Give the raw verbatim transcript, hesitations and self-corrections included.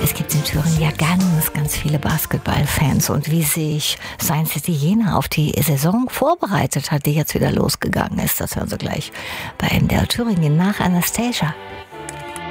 Es gibt in Thüringen ja ganz, ganz viele Basketballfans. Und wie sich Science City Jena auf die Saison vorbereitet hat, die jetzt wieder losgegangen ist, das hören Sie gleich bei M D R Thüringen nach Anastasia.